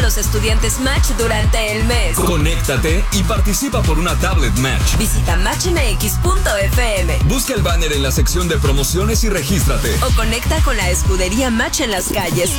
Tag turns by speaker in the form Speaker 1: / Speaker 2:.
Speaker 1: los estudiantes Match durante el mes.
Speaker 2: Conéctate y participa por una tablet Match.
Speaker 1: Visita matchmx.fm.
Speaker 2: Busca el banner en la sección de promociones y regístrate.
Speaker 1: O conecta con la escudería Match en las calles